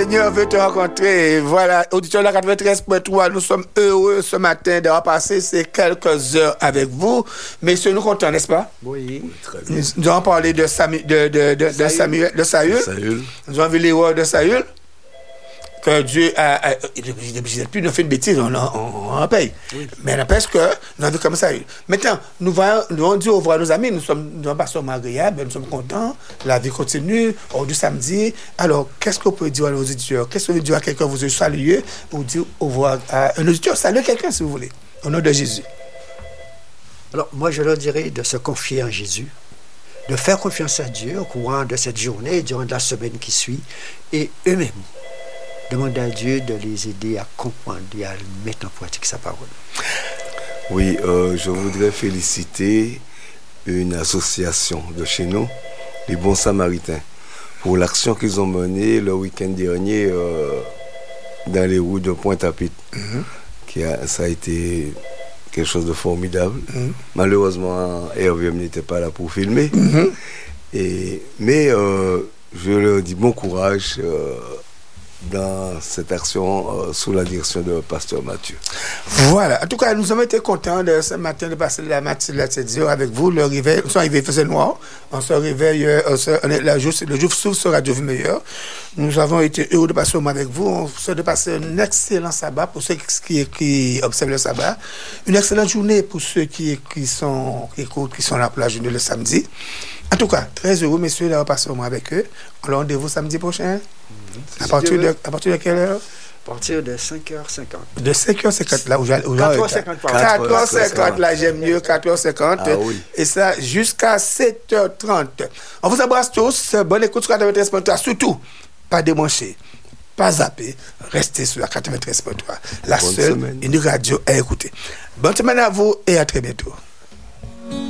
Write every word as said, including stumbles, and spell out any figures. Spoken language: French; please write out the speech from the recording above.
Seigneur veut te rencontrer. Voilà, auditeur de la quatre-vingt-treize point trois, nous sommes heureux ce matin d'avoir passé ces quelques heures avec vous. Messieurs, nous comptons, n'est-ce pas? Oui. Oui, très bien. Nous, nous avons parlé de, Samu, de, de, de, de Samuel, de Saül. Saül. Nous avons vu les rois de Saül. Que Dieu a, a, a plus nous fait une bêtise, on en, on, on paye. Oui. Mais n'empêche que nous avons vu comme ça. Maintenant, nous voyons, nous avons dit au revoir à nos amis, nous sommes, nous sommes pas seulement agréables, nous sommes contents, la vie continue, au du samedi. Alors, qu'est-ce que vous pouvez dire à nos auditeurs? Qu'est-ce que vous pouvez dire à quelqu'un vous saluer ou dire au revoir à un auditeur? Saluez quelqu'un si vous voulez, au nom de Jésus. Alors, moi, je leur dirais de se confier en Jésus, de faire confiance à Dieu au courant de cette journée, durant la semaine qui suit, et eux-mêmes. Demander à Dieu de les aider à comprendre et à mettre en pratique sa parole. Oui, euh, je voudrais féliciter une association de chez nous, les Bons Samaritains, pour l'action qu'ils ont menée le week-end dernier euh, dans les routes de Pointe-à-Pitre. Mm-hmm. Qui a, ça a été quelque chose de formidable. Mm-hmm. Malheureusement, Hervé n'était pas là pour filmer. Mm-hmm. Et, mais euh, je leur dis bon courage. Euh, dans cette action euh, sous la direction de Pasteur Mathieu. Voilà. En tout cas, nous avons été contents de ce matin de passer la matinée de cette heure avec vous. Le réveil, on s'est réveillé, il faisait noir. On se réveille, euh, se, on est, la jour, le jour s'ouvre sur Radio Vie Meilleure. Nous avons été heureux de passer au moment avec vous. On souhaite de passer un excellent sabbat pour ceux qui, qui observent le sabbat. Une excellente journée pour ceux qui, qui, sont, qui écoutent, qui sont là pour la journée le samedi. En tout cas, très heureux, messieurs, d'avoir passé au moment avec eux. On leur rendez-vous samedi prochain. À partir, de, à partir de quelle heure? À partir de cinq heures cinquante. De cinq heures cinquante, là où j'ai... quatre heures cinquante, quatre heures cinquante, là j'aime mieux, quatre heures cinquante. Ah, oui. Et ça jusqu'à sept heures trente. On vous embrasse tous. Bonne écoute sur quatre-vingt-treize point trois. Surtout, pas démancher, pas zapper. Restez sur la quatre-vingt-treize point trois. La Bonne seule, semaine. Une radio à écouter. Bonne semaine à vous et à très bientôt.